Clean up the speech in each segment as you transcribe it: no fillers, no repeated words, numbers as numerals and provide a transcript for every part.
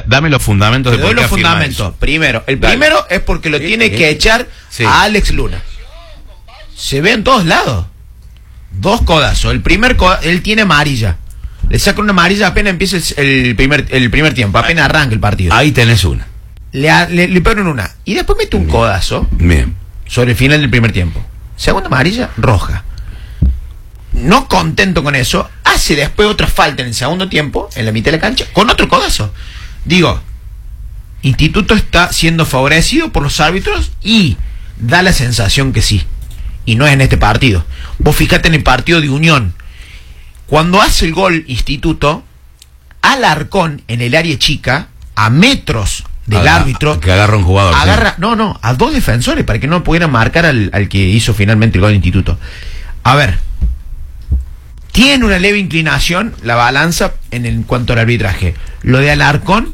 dame los fundamentos de Te doy por qué los afirma fundamentos. eso. Primero, el Dale. primero es porque lo tiene que echar a Alex Luna. Se ve en todos lados. 2 codazos. El primer él tiene amarilla. Le saca una amarilla apenas empieza el primer tiempo, apenas arranca el partido. Ahí tenés una. Le pegan una. Y después mete un codazo. Bien. Sobre el final del primer tiempo. Segunda amarilla, roja. No contento con eso, hace después otra falta en el segundo tiempo, en la mitad de la cancha, con otro codazo. Digo, Instituto está siendo favorecido por los árbitros y da la sensación que sí. Y no es en este partido. Vos fijate en el partido de Unión. Cuando hace el gol Instituto, Alarcón en el área chica, a metros del árbitro, que agarra un jugador. A 2 defensores para que no pudieran marcar al que hizo finalmente el gol de Instituto. A ver, tiene una leve inclinación la balanza en cuanto al arbitraje. Lo de Alarcón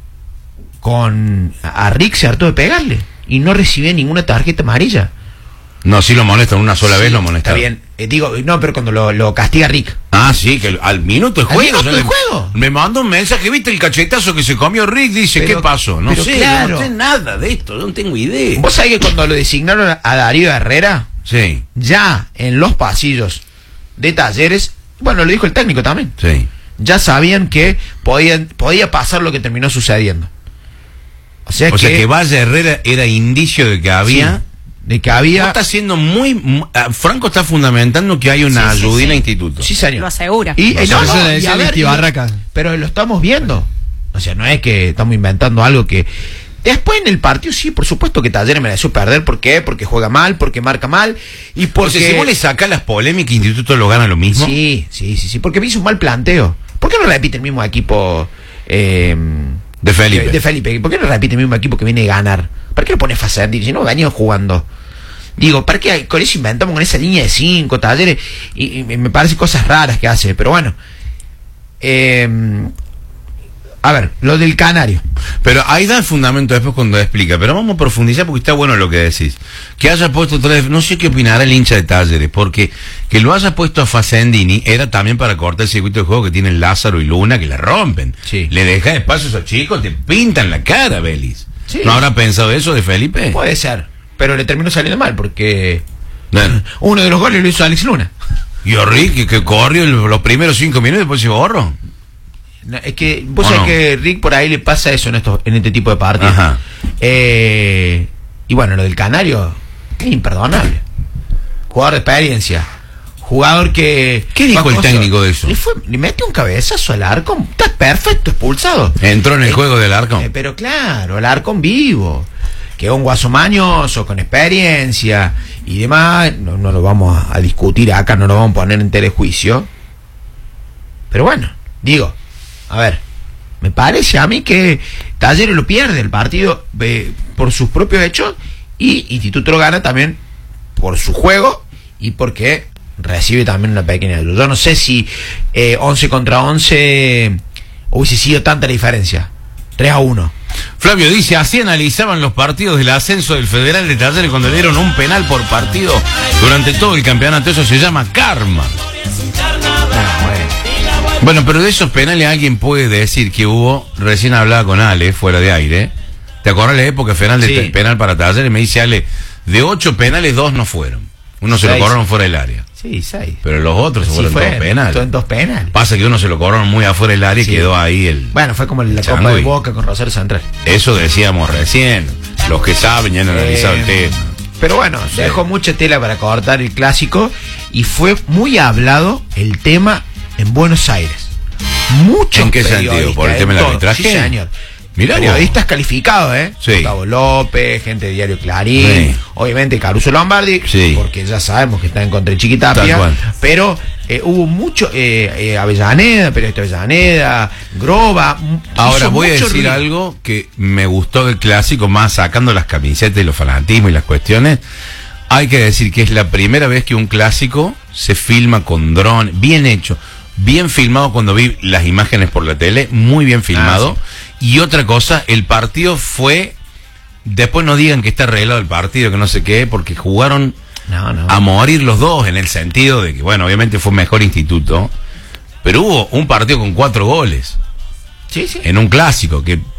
a Rick se hartó de pegarle y no recibió ninguna tarjeta amarilla. No, si lo molestan una sola vez, lo molestan. Está bien, digo, no, pero cuando lo castiga Rick. Ah, sí, que al minuto de juego. Juego. Me mandó un mensaje, ¿viste el cachetazo que se comió Rick? Dice, Pero, ¿qué pasó? No sé, claro. no sé nada de esto, no tengo idea. ¿Vos sabés que cuando lo designaron a Darío Herrera? Sí. Ya en los pasillos de Talleres, bueno, lo dijo el técnico también. Sí. Ya sabían que podía pasar lo que terminó sucediendo. O sea que vaya Herrera era indicio de que había... Sí, de que había... No está siendo Franco está fundamentando que hay una ayudina a Instituto. Sí, señor. Lo asegura. Pero lo estamos viendo. O sea, no es que estamos inventando algo que... Después en el partido, sí, por supuesto que Talleres mereció perder. ¿Por qué? Porque juega mal, porque marca mal y porque... O sea, si vos le sacás las polémicas, Instituto lo gana lo mismo. Sí, porque me hizo un mal planteo. ¿Por qué no repite el mismo equipo de Felipe? ¿Por qué no repite el mismo equipo que viene a ganar? ¿Para qué lo pone Facendini si no venía jugando? Digo, ¿para qué con eso inventamos con esa línea de 5 Talleres? Y me parece cosas raras que hace, pero bueno. A ver, lo del Canario. Pero ahí da el fundamento después cuando explica. Pero vamos a profundizar porque está bueno lo que decís. Que haya puesto no sé qué opinará el hincha de Talleres, porque que lo haya puesto a Facendini era también para cortar el circuito de juego que tienen Lázaro y Luna, que la rompen. Sí. Le deja espacio a esos chicos, te pintan la cara, Belis. Sí. ¿No habrá pensado eso de Felipe? Puede ser, pero le terminó saliendo mal porque Bueno. uno de los goles lo hizo Alex Luna. Y Rick, que corrió los primeros 5 minutos y después se borró. No, es que vos sabés que Rick por ahí le pasa eso en este tipo de partidos. Ajá. Y bueno, lo del Canario es imperdonable. Jugador de experiencia, jugador que... ¿Qué dijo el técnico de eso? Le mete un cabezazo al Arcón. Está perfecto, expulsado. Entró en el juego del Arcón. Pero claro, el Arcón vivo, que es un guaso mañoso, con experiencia y demás. No lo vamos a discutir acá, no lo vamos a poner en telejuicio. Pero bueno, digo, a ver, me parece a mí que Talleres lo pierde el partido por sus propios hechos y Instituto lo gana también por su juego y porque recibe también una pequeña ayuda. Yo no sé si 11 contra 11 hubiese sido tanta la diferencia. 3-1. Flavio dice, así analizaban los partidos del ascenso del Federal de Talleres cuando le dieron un penal por partido durante todo el campeonato. Eso se llama karma. Bueno, pero de esos penales alguien puede decir que hubo, recién hablaba con Ale, fuera de aire, ¿te acordás de la época penal para Talleres? Me dice Ale, de 8 penales, 2 no fueron. Uno se lo cobraron fuera del área. Sí, 6. Pero los otros fueron 2 penales. 2 penales. Pasa que uno se lo cobraron muy afuera del área y quedó ahí el... Bueno, fue como la Copa de Boca con Rosario Central. Eso decíamos recién. Los que saben ya han analizado el tema. Pero bueno, dejó mucha tela para cortar el clásico y fue muy hablado el tema en Buenos Aires. Muchos ¿En qué sentido? ¿Por el tema del arbitraje? Sí, señor. Mirá periodistas calificados, Sí. Gustavo López, gente de Diario Clarín, Sí. obviamente Caruso Lombardi, Sí. porque ya sabemos que está en contra de Chiquitapia, pero hubo mucho, Avellaneda, periodista Avellaneda, Groba. Ahora voy a decir algo que me gustó del clásico, más sacando las camisetas y los fanatismos y las cuestiones. Hay que decir que es la primera vez que un clásico se filma con dron, bien hecho, bien filmado. Cuando vi las imágenes por la tele, muy bien filmado. Sí. Y otra cosa, el partido fue, después no digan que está arreglado el partido, que no sé qué, porque jugaron a morir los dos, en el sentido de que, bueno, obviamente fue mejor Instituto, pero hubo un partido con 4 goles. Sí, sí. En un clásico, que